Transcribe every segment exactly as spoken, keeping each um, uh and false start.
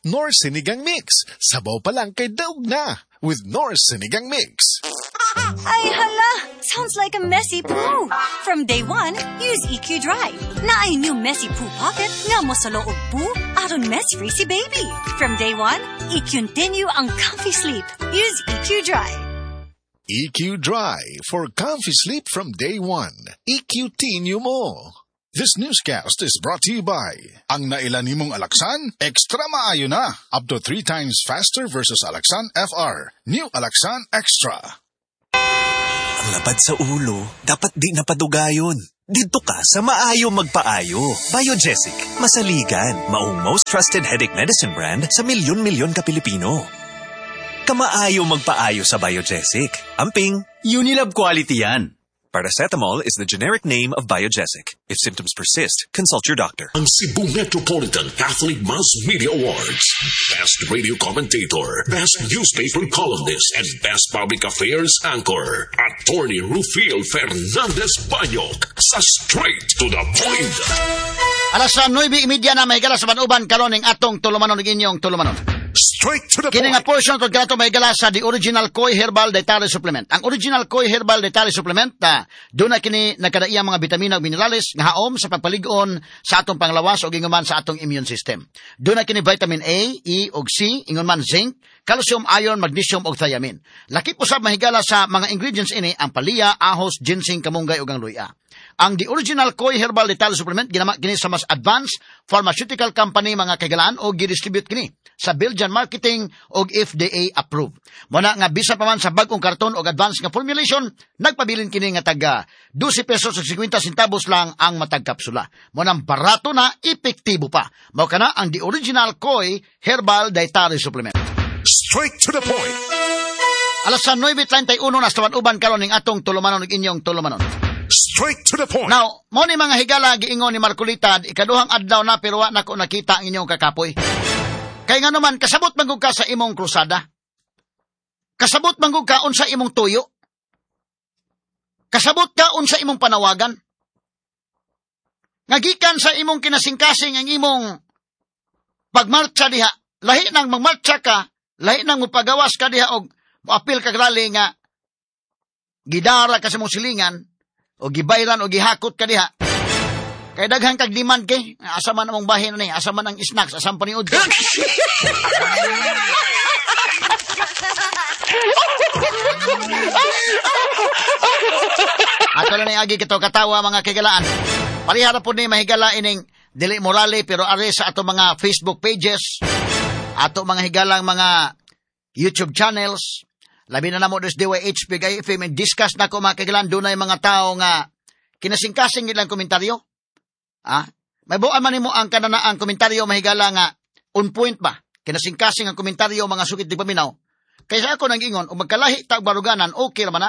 Nor Sinigang Mix. Sabaw pa lang kay daog na with Nor Sinigang Mix. Ay, hala! Sounds like a messy poo. From day one, use E Q Dry. Na ay new messy poo pocket nga mo sa loob poo aron mess-free si baby. From day one, i-continue ang comfy sleep. Use E Q Dry. E Q Dry for comfy sleep from day one. E Q Tinyo mo. This newscast is brought to you by ang nailan nimong Alaxan, extra maayo na. Up to three times faster versus Alaxan F R. New Alaxan Extra. Ang lapad sa ulo, dapat di napadugayon. Dito ka sa maayo magpaayo. Biogesic, masaligan, maong most trusted headache medicine brand sa milyon-milyon ka Pilipino. Kamaayo magpaayo sa Biogesic. Amping, Unilab quality yan. paracetamol is the generic name of Biogesic. If symptoms persist, consult your doctor. Ang Cebu Metropolitan Catholic Mass Media Awards. Best Radio Commentator, Best Newspaper Columnist, and Best Public Affairs Anchor. Attorney Rufil Fernandez Banyok sa Straight to the Point. Alas sa nueve y media na may gala sa manuban karon ning atong tulumanon ning inyong tulumanon. Straight to the Kini nga Point. portion to kanato may gala sa The Original Koi Herbal Dietary Supplement. Ang Original Koi Herbal Dietary Supplement na doon na kini nakadaiyang mga bitamina ug minerales nga haom sa pagpalig-on sa atong panglawas ug ingon man sa atong immune system. Doon na kini vitamin A, E ug C, ingon man zinc, calcium, iron, magnesium ug thiamine. Laki usab mahigala sa mga ingredients ini ang palya, ahos, ginseng, kamunggay ug ang luya. Ang The Original Koi Herbal Dietary Supplement ginama kini sa mas advanced pharmaceutical company mga kagalaan o gi-distribute kini sa Belgian marketing o F D A approved. Muna nga bisa pa man sa bagong karton o advanced nga formulation, nagpabilin kini nga taga twelve pesos ug fifty centavos lang ang matag kapsula. Muna barato na, epektibo pa. Mao kana ang The Original Koi Herbal Dietary Supplement. Straight to the Point. Alas sa nueve treinta y uno na sa uban karon ning atong tulumanon ug inyong tulumanon. Straight to the Point. Now, mo ni mga higala giingon ni Marcolita, ikaduhang adlaw na pero wa nako nakita ang inyong kakapoy. Kay nga naman kasabot manggug ka sa imong krusada. Kasabot manggug ka unsa imong tuyo. Kasabot ka unsa imong panawagan. Ngagikan sa imong kinasingkasing ang imong pagmarcha diha. Lahi nang magmarcha ka, lahi nang mupagawas ka diha og moapil ka rally nga gidara ka sa mong silingan o gibayran o gihakot ka diha. Kay daghan kag demand kay asa man among bahin ni, asa man ang snacks, asam paniud ko. Ato lang ni agi kito katawa mga kagalaan. Parihara po ni mahigala ining dili morale pero are sa ato mga Facebook pages, ato mga higalang mga YouTube channels. Labi na namo des D Y H P G F M discuss na ko mga kagalaan dunay mga tao nga kinasingkasing ilang komentaryo. Ah, may buan man nimo ang kananaang komentaryo mahigala nga on point ba? Kinasingkasing ang komentaryo mga sukit di paminaw. Kaysa ako nang ingon, o magkalahi tag baruganan, okay raman na.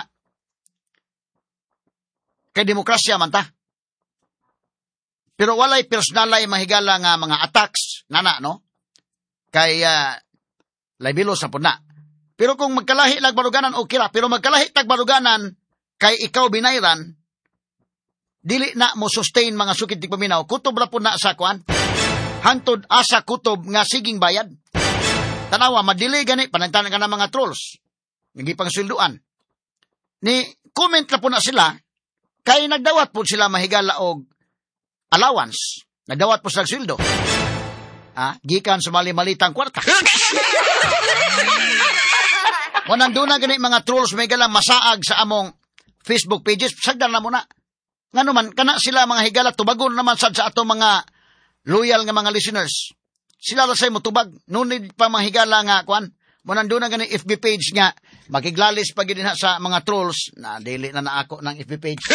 Kay demokrasya man ta. Pero walay personalay mahigala nga mga attacks, nana, no? Kay uh, laibilo sa puna. Pero kung magkalahi lag baruganan, okay ra. Pero magkalahi tag baruganan, kay ikaw binayran, dili na mo sustain mga sukit di paminaw, kutob ra po na sa kwan. Hantod asa kutob nga siging bayad. Tanawa, madili gani, panantanan ka ng mga trolls. Nagipang silduan. Ni, comment na po na sila, kay nagdawat po sila mahigala og allowance. Nagdawat po sila sildo. Ah, gikan sa mali-malitang kwarta. Kung nandun na gani mga trolls mahigala masaag sa among Facebook pages, sagdan na muna. Nga naman, kana sila mga higala, tubagon naman sad sa ato mga loyal nga mga listeners. Sila rasay mo tubag. Nunid pa mga higala nga, kwan. Munando na gani F B page nga, makiglalis pa gini sa mga trolls. Na, dili na na ako ng F B page.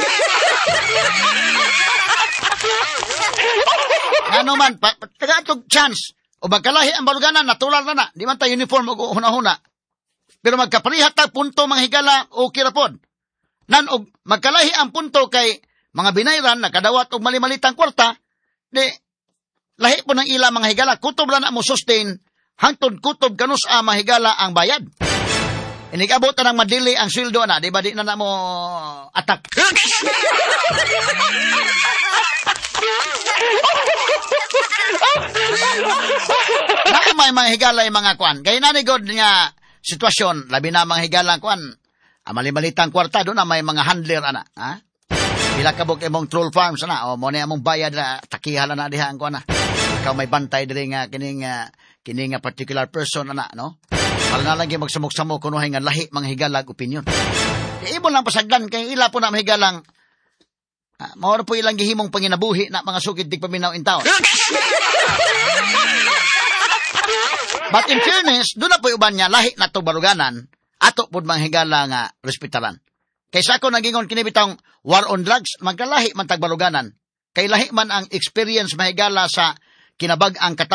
Nga naman, taga-atog chance. O magkalahi ang baluganan, natural na na. Di man tayo uniform o huna-huna. Pero magkaparihat na punto mga higala, okay ra pod. Nan og magkalahi ang punto kay mga binayran nakadawat og mali-malitang kwarta, di lahi po ng ila mga higala, kutob lang na mo sustain, hangtod kutob kanus a mahigala ang bayad. Inigabot na ng madili ang sweldo na, di ba di na na mo attack. Na may mga higalay mga kwan. Kaya nanigod nga sitwasyon, labi na mga higalang kwan. Amali-malitang kwarta, doon na may mga handler, ana. Ha? Pila kabog imong troll farms, ana. O, mo na among bayad na, takihala na diha ang kwan, ana. Ikaw may bantay diri nga, kining, uh, kining uh, particular person, ana, no? Para na lagi magsamok-samok kunuhay nga lahi mga higalag opinion. Kaya ibon lang pasagdan, kaya ila po na mga higalang, uh, maura po ilang gihimong panginabuhi na mga sukid dig paminaw in town. But in fairness, doon na po uban niya, lahi na to baluganan, ato po mga higala nga respetaran. Kaysa ako nagingon kinibitang war on drugs, magkalahi man tagbaluganan. Kay lahi man ang experience mahigala sa kinabag ang katawa